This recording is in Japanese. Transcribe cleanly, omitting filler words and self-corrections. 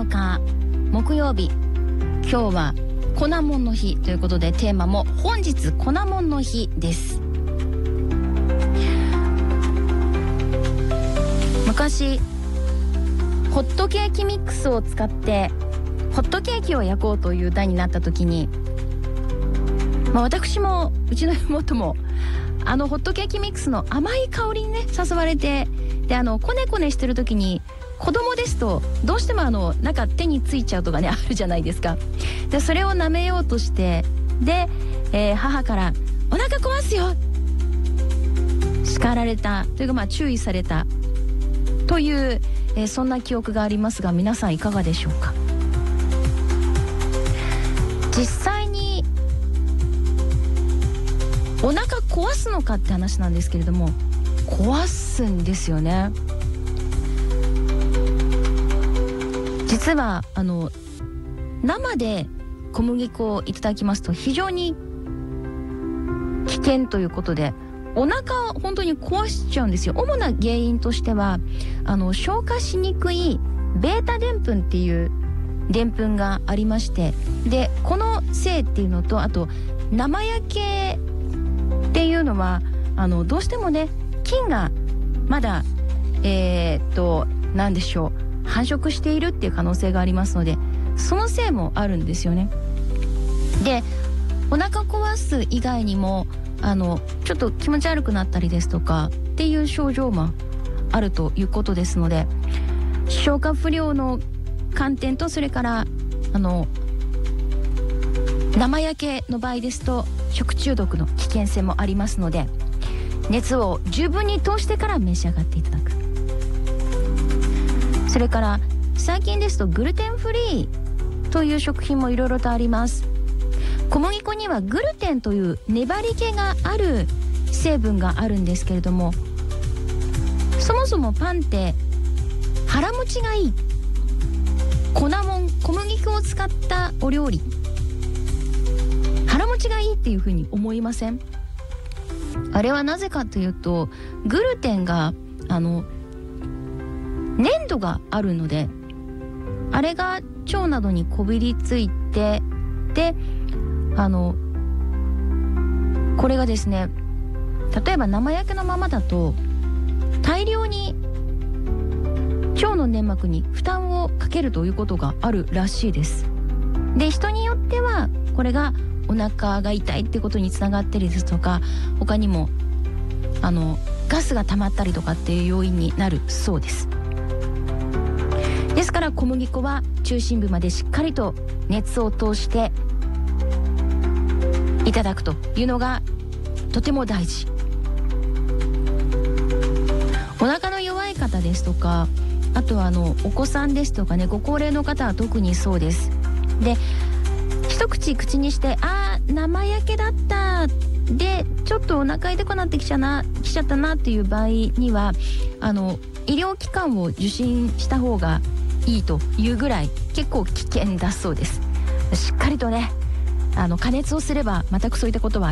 7日木曜日、今日は粉もんの日ということで、テーマも本日粉もんの日です。昔ホットケーキミックスを使ってホットケーキを焼こうという題になった時に、私もうちの妹もホットケーキミックスの甘い香りにね誘われて、でこねこねしてる時に子供ですとどうしてもなんか手についちゃうとかねあるじゃないですか。でそれを舐めようとして、で、母からお腹壊すよ叱られたというか、注意されたという、そんな記憶がありますが、皆さんいかがでしょうか。実際にお腹壊すのかって話なんですけれども、壊すんですよね。実は生で小麦粉をいただきますと非常に危険ということで、お腹を本当に壊しちゃうんですよ。主な原因としては消化しにくいベータでんぷんっていうでんぷんがありまして、でこのせいっていうのと、あと生焼けっていうのはどうしてもね菌がまだ何でしょう、繁殖しているっていう可能性がありますので、そのせいもあるんですよね。でお腹壊す以外にもちょっと気持ち悪くなったりですとかっていう症状もあるということですので、消化不良の観点と、それから生焼けの場合ですと食中毒の危険性もありますので、熱を十分に通してから召し上がっていただく。それから最近ですとグルテンフリーという食品もいろいろとあります。小麦粉にはグルテンという粘り気がある成分があるんですけれども、そもそもパンって腹持ちがいい粉もん、小麦粉を使ったお料理、腹持ちがいいっていうふうに思いません？あれはなぜかというと、グルテンが粘度があるので、あれが腸などにこびりついて、でこれがですね、例えば生焼けのままだと大量に腸の粘膜に負担をかけるということがあるらしいです。で人によってはこれがお腹が痛いってことにつながったりですとか、他にもガスが溜まったりとかっていう要因になるそうです。ですから小麦粉は中心部までしっかりと熱を通していただくというのがとても大事。お腹の弱い方ですとか、あとはお子さんですとかね、ご高齢の方は特にそうです。で一口口にして、生焼けだったでちょっとお腹痛くなってきちゃったなっていう場合には医療機関を受診した方がいいというぐらい結構危険だそうです。しっかりとね加熱をすれば全くそういったことは